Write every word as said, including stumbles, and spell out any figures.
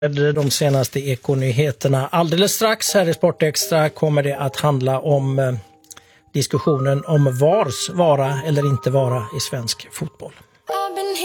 De senaste ekonyheterna. Alldeles strax här i Sportextra kommer det att handla om eh, diskussionen om V A Rs vara eller inte vara i svensk fotboll.